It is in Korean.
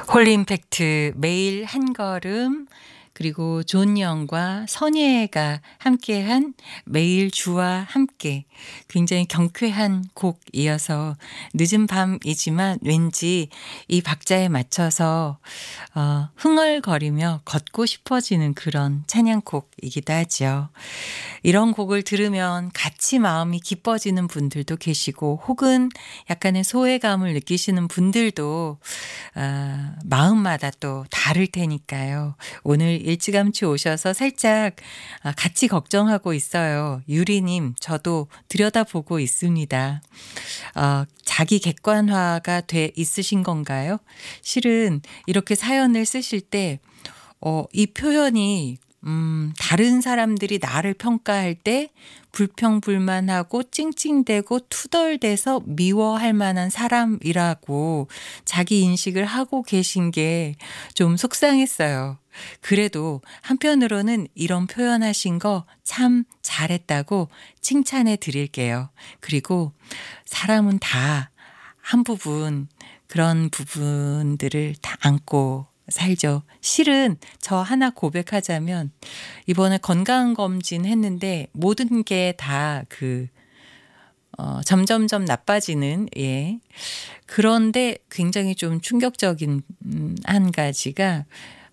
홀리 임팩트 매일 한 걸음 그리고 존 영과 선예가 함께한 매일 주와 함께 굉장히 경쾌한 곡 이어서 늦은 밤이지만 왠지 이 박자에 맞춰서 흥얼거리며 걷고 싶어지는 그런 찬양곡이기도 하죠. 이런 곡을 들으면 같이 마음이 기뻐지는 분들도 계시고 혹은 약간의 소외감을 느끼시는 분들도 마음마다 또 다를 테니까요. 오늘 일찌감치 오셔서 살짝 같이 걱정하고 있어요. 유리님, 저도 들여다보고 있습니다. 자기 객관화가 돼 있으신 건가요? 실은 이렇게 사연을 쓰실 때, 이 표현이 다른 사람들이 나를 평가할 때 불평불만하고 찡찡대고 투덜대서 미워할 만한 사람이라고 자기 인식을 하고 계신 게 좀 속상했어요. 그래도 한편으로는 이런 표현하신 거 참 잘했다고 칭찬해 드릴게요. 그리고 사람은 다 한 부분 그런 부분들을 다 안고 살죠. 실은 저 하나 고백하자면 이번에 건강검진 했는데 모든 게 다 점점점 나빠지는, 예. 그런데 굉장히 좀 충격적인 한 가지가